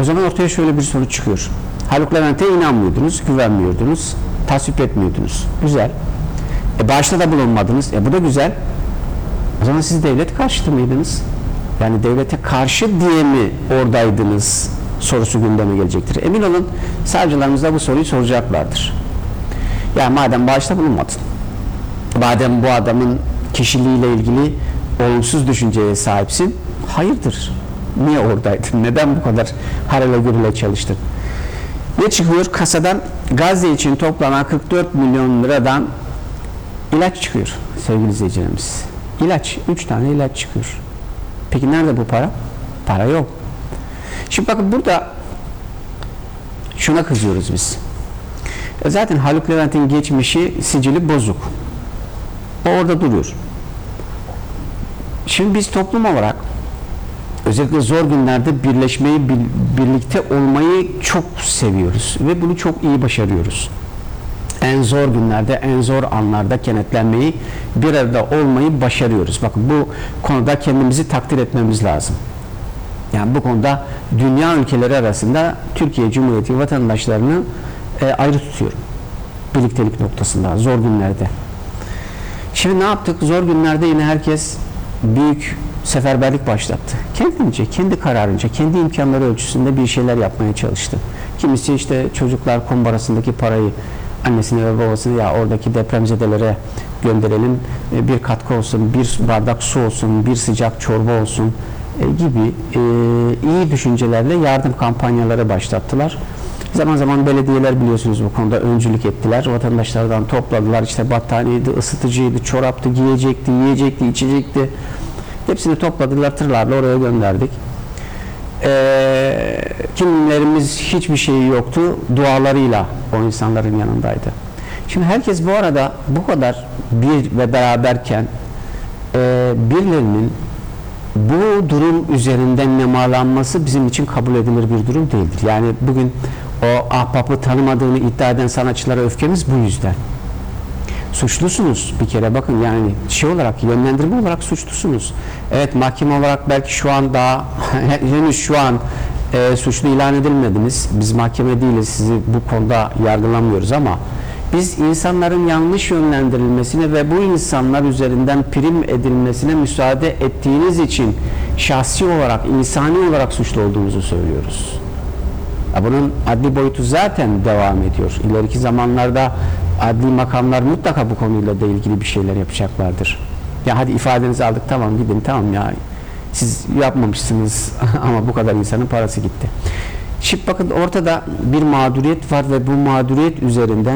O zaman ortaya şöyle bir soru çıkıyor. Haluk Levent'e inanmıyordunuz, güvenmiyordunuz, tasvip etmiyordunuz. Güzel. Bağışta da bulunmadınız. Bu da güzel. O zaman siz devlet karşıtı mıydınız? Yani devlete karşı diye mi oradaydınız sorusu gündeme gelecektir. Emin olun savcılarımız da bu soruyu soracaklardır. Yani madem bağışta bulunmadın, madem bu adamın kişiliğiyle ilgili olumsuz düşünceye sahipsin, hayırdır? Niye oradaydın? Neden bu kadar harala gürüle çalıştın? Ne çıkıyor? Kasadan Gazze için toplanan 44 milyon liradan ilaç çıkıyor sevgili izleyicilerimiz. İlaç, 3 tane ilaç çıkıyor. Peki nerede bu para? Para yok. Şimdi bakın burada şuna kızıyoruz biz. Zaten Haluk Levent'in geçmişi, sicili bozuk. O orada duruyor. Şimdi biz toplum olarak özellikle zor günlerde birleşmeyi, birlikte olmayı çok seviyoruz ve bunu çok iyi başarıyoruz. En zor günlerde, en zor anlarda kenetlenmeyi, bir arada olmayı başarıyoruz. Bakın bu konuda kendimizi takdir etmemiz lazım. Yani bu konuda dünya ülkeleri arasında Türkiye Cumhuriyeti vatandaşlarını ayrı tutuyorum. Birliktelik noktasında, zor günlerde. Şimdi ne yaptık? Zor günlerde yine herkes büyük seferberlik başlattı. Kendince, kendi kararınca, kendi imkanları ölçüsünde bir şeyler yapmaya çalıştı. Kimisi işte çocuklar kumbarasındaki parayı annesine ve babasına ya oradaki depremzedelere gönderelim, bir katkı olsun, bir bardak su olsun, bir sıcak çorba olsun gibi iyi düşüncelerle yardım kampanyaları başlattılar. Zaman zaman belediyeler biliyorsunuz bu konuda öncülük ettiler. Vatandaşlardan topladılar. İşte battaniyeydi, ısıtıcıydı, çoraptı, giyecekti, yiyecekti, içecekti. Hepsini topladılar, tırlarla oraya gönderdik. Kimlerimiz hiçbir şeyi yoktu, dualarıyla o insanların yanındaydı. Şimdi herkes bu arada bu kadar bir ve beraberken birilerinin bu durum üzerinden nemalanması bizim için kabul edilir bir durum değildir. Yani bugün o ahbapı tanımadığını iddia eden sanatçılara öfkemiz bu yüzden. Suçlusunuz bir kere bakın yani olarak yönlendirme olarak suçlusunuz. Evet mahkeme olarak belki şu an daha henüz şu an suçlu ilan edilmediniz. Biz mahkeme değiliz sizi bu konuda yargılamıyoruz ama biz insanların yanlış yönlendirilmesine ve bu insanlar üzerinden prim edilmesine müsaade ettiğiniz için şahsi olarak, insani olarak suçlu olduğumuzu söylüyoruz. Bunun adli boyutu zaten devam ediyor. İleriki zamanlarda adli makamlar mutlaka bu konuyla da ilgili bir şeyler yapacaklardır. Ya hadi ifadenizi aldık tamam gidin tamam ya siz yapmamışsınız ama bu kadar insanın parası gitti. Şimdi bakın ortada bir mağduriyet var ve bu mağduriyet üzerinden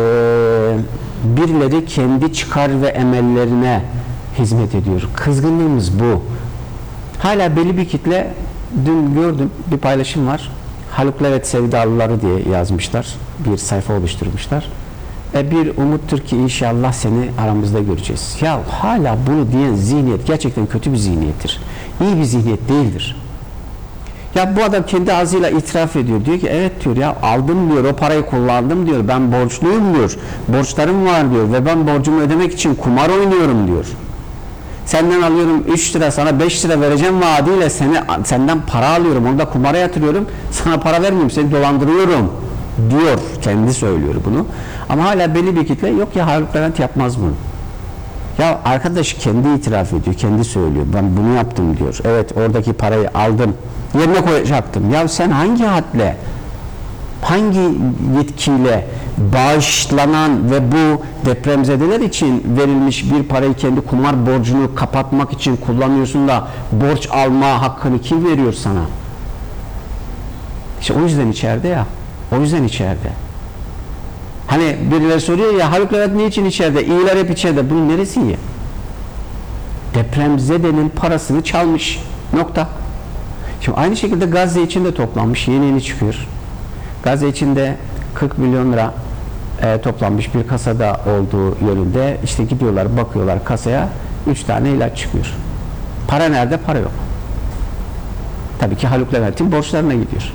birileri kendi çıkar ve emellerine hizmet ediyor. Kızgınlığımız bu. Hala belli bir kitle, dün gördüm bir paylaşım var. Haluk Levent sevdalıları diye yazmışlar. Bir sayfa oluşturmuşlar. Bir umuttur ki inşallah seni aramızda göreceğiz. Ya hala bunu diyen zihniyet gerçekten kötü bir zihniyettir. İyi bir zihniyet değildir. Ya bu adam kendi ağzıyla itiraf ediyor. Diyor ki evet diyor ya aldım diyor o parayı kullandım diyor. Ben borçluyum diyor. Borçlarım var diyor ve ben borcumu ödemek için kumar oynuyorum diyor. Senden alıyorum 3 lira sana 5 lira vereceğim vaadiyle senden para alıyorum. Onu da kumara yatırıyorum. Sana para vermiyorum seni dolandırıyorum diyor. Kendi söylüyor bunu. Ama hala belli bir kitle yok ya Haluk Levent yapmaz bunu. Ya arkadaş kendi itiraf ediyor. Kendi söylüyor. Ben bunu yaptım diyor. Evet oradaki parayı aldım. Yerine koyacaktım. Ya sen hangi hadle hangi yetkiyle bağışlanan ve bu depremzedeler için verilmiş bir parayı kendi kumar borcunu kapatmak için kullanıyorsun da borç alma hakkını kim veriyor sana? İşte o yüzden içeride ya. O yüzden içeride. Hani birileri soruyor ya Haluk Levent niçin içeride? İyiler hep içeride. Bunun neresi iyi? Depremzedenin parasını çalmış. Nokta. Şimdi aynı şekilde Gazze için de toplanmış. Yeni çıkıyor. Gazze içinde 40 milyon lira toplanmış bir kasada olduğu yönünde işte gidiyorlar bakıyorlar kasaya 3 tane ilaç çıkıyor. Para nerede? Para yok. Tabii ki Haluk Levent'in borçlarına gidiyor.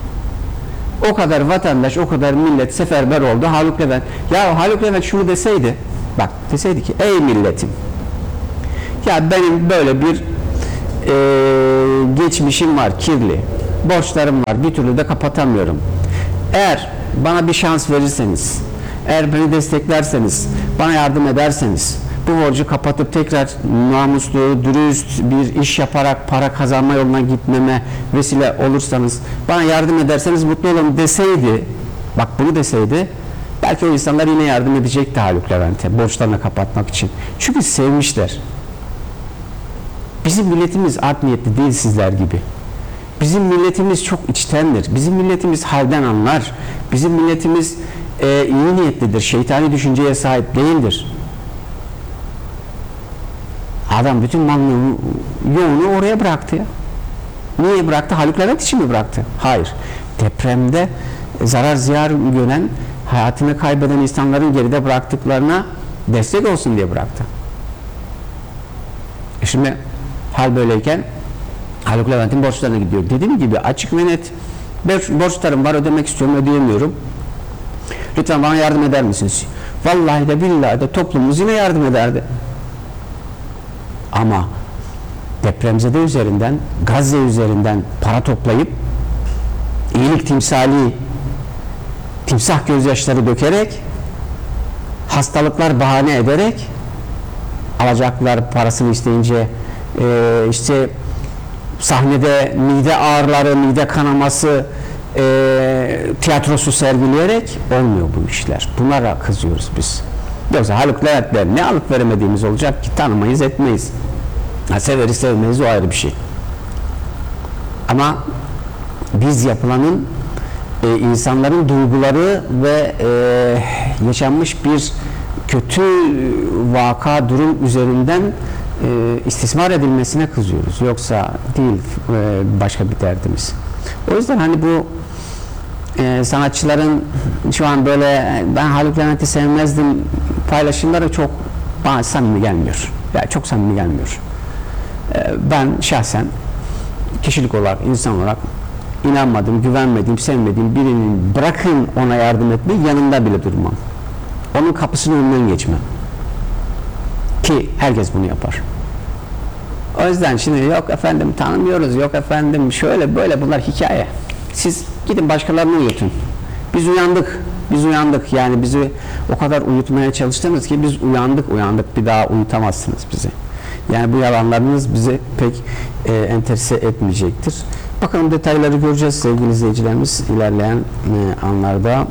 O kadar vatandaş, o kadar millet seferber oldu. Haluk Levent, ya Haluk Levent şunu deseydi, bak deseydi ki ey milletim ya benim böyle bir geçmişim var kirli. borçlarım var, bir türlü de kapatamıyorum. Eğer bana bir şans verirseniz, eğer beni desteklerseniz, bana yardım ederseniz, bu borcu kapatıp tekrar namuslu, dürüst bir iş yaparak para kazanma yoluna gitmeme vesile olursanız, bana yardım ederseniz mutlu olurum deseydi, bak bunu deseydi, belki o insanlar yine yardım edecekti Haluk Levent'e borçlarını kapatmak için. Çünkü sevmişler. Bizim milletimiz art niyetli değil sizler gibi. Bizim milletimiz çok içtendir. Bizim milletimiz halden anlar. Bizim milletimiz iyi niyetlidir. Şeytani düşünceye sahip değildir. Adam bütün malını, yoğunu oraya bıraktı ya. Niye bıraktı? Haluk Levent için mi bıraktı? Hayır. Depremde zarar ziyar gören, hayatını kaybeden insanların geride bıraktıklarına destek olsun diye bıraktı. Şimdi hal böyleyken Haluk Levent'in borçlarına gidiyor. Dediğim gibi açık ve net borçlarım var, ödemek istiyorum, ödeyemiyorum. Lütfen bana yardım eder misiniz? Vallahi de billahi de toplumumuz yine yardım ederdi. Ama depremzede üzerinden, Gazze üzerinden para toplayıp iyilik timsali, timsah gözyaşları dökerek, hastalıklar bahane ederek, alacaklılar parasını isteyince işte sahnede mide ağrıları, mide kanaması tiyatrosu sergileyerek olmuyor bu işler. Bunlara kızıyoruz biz. Yoksa Haluk Levent'le ne alıp veremediğimiz olacak ki, tanımayız etmeyiz. Severiz sevmeyiz, o ayrı bir şey. Ama biz yapılanın insanların duyguları ve yaşanmış bir kötü vaka durum üzerinden istismar edilmesine kızıyoruz. Yoksa değil başka bir derdimiz. O yüzden hani bu sanatçıların şu an böyle ben Haluk Levent'i sevmezdim paylaşımları çok bana samimi gelmiyor. Yani çok samimi gelmiyor. Ben şahsen kişilik olarak, insan olarak inanmadım, güvenmediğim, sevmediğim birinin bırakın ona yardım etmeyi, yanında bile durmam. Onun kapısının önünden geçmem. Ki herkes bunu yapar. O yüzden şimdi yok efendim tanımıyoruz, yok efendim şöyle böyle, bunlar hikaye. Siz gidin başkalarını uyutun. Biz uyandık yani bizi o kadar uyutmaya çalıştınız ki biz uyandık, bir daha uyutamazsınız bizi. Yani bu yalanlarınız bizi pek enterese etmeyecektir. Bakalım detayları göreceğiz sevgili izleyicilerimiz ilerleyen anlarda.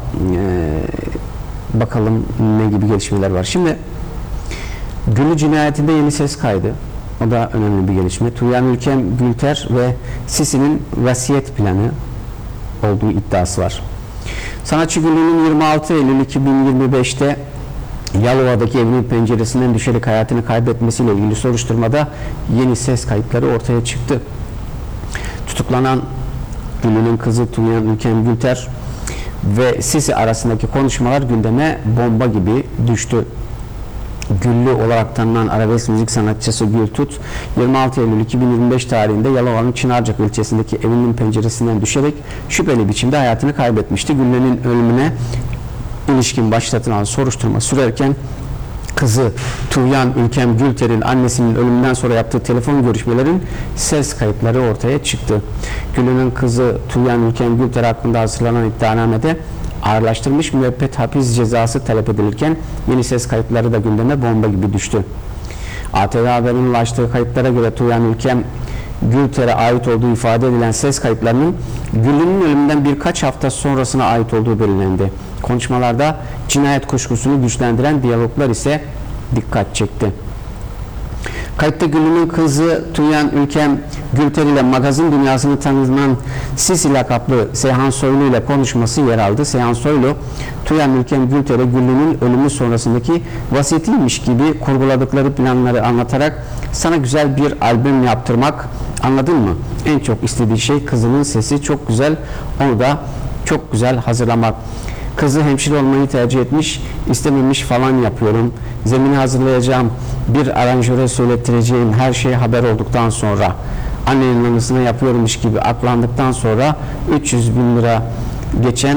Bakalım ne gibi gelişmeler var. Şimdi Güllü cinayetinde yeni ses kaydı. O da önemli bir gelişme. Tuğyan Ülkem Gülter ve Sisi'nin vasiyet planı olduğu iddiası var. Sanatçı Güllü'nün 26 Eylül 2025'te Yalova'daki evinin penceresinden düşerek hayatını kaybetmesiyle ilgili soruşturmada yeni ses kayıtları ortaya çıktı. Tutuklanan Güllü'nün kızı Tuğyan Ülkem Gülter ve Sisi arasındaki konuşmalar gündeme bomba gibi düştü. Güllü olarak tanınan arabesk müzik sanatçısı Gültut 26 Eylül 2025 tarihinde Yalova'nın Çınarcık ilçesindeki evinin penceresinden düşerek şüpheli biçimde hayatını kaybetmişti. Güllü'nün ölümüne ilişkin başlatılan soruşturma sürerken kızı Tuğyan Ülkem Gülter'in annesinin ölümünden sonra yaptığı telefon görüşmelerin ses kayıtları ortaya çıktı. Güllü'nün kızı Tuğyan Ülkem Gülter hakkında hazırlanan iddianamede ağırlaştırılmış müebbet hapis cezası talep edilirken yeni ses kayıtları da gündeme bomba gibi düştü. ATV Haber'in ulaştığı kayıtlara göre Tuğyan Ülkem Gülter'e ait olduğu ifade edilen ses kayıtlarının Güllü'nün ölümünden birkaç hafta sonrasına ait olduğu belirlendi. Konuşmalarda cinayet kuşkusunu güçlendiren diyaloglar ise dikkat çekti. Kayıtta Güllü'nün kızı Tuğyan Ülkem Gülter ile magazin dünyasını tanınan Sisi lakaplı Seyhan Soylu ile konuşması yer aldı. Seyhan Soylu, Tuğyan Ülkem Gülter'e Güllü'nün ölümü sonrasındaki vasiyetiymiş gibi kurguladıkları planları anlatarak sana güzel bir albüm yaptırmak, anladın mı? En çok istediği şey kızının sesi çok güzel, onu da çok güzel hazırlamak. Kızı hemşire olmayı tercih etmiş, istememiş falan yapıyorum. Zemini hazırlayacağım, bir aranjöre söylettireceğim her şey haber olduktan sonra, annenin anısına yapıyormuş gibi aklandıktan sonra 300 bin lira gecen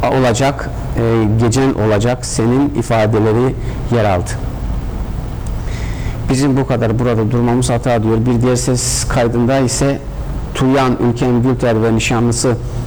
olacak senin ifadeleri yer aldı. Bizim bu kadar burada durmamız hata diyor. Bir diğer ses kaydında ise Tuğyan, Ülken Gülter ve nişanlısı